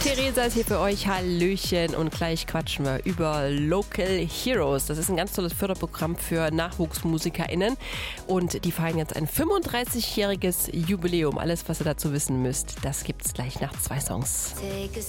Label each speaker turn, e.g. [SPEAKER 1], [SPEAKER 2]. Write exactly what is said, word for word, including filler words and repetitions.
[SPEAKER 1] Theresa ist hier für euch. Hallöchen. Und gleich quatschen wir über Local Heroes. Das ist ein ganz tolles Förderprogramm für NachwuchsmusikerInnen. Und die feiern jetzt ein fünfunddreißigjähriges Jubiläum. Alles, was ihr dazu wissen müsst, das gibt's gleich nach zwei Songs.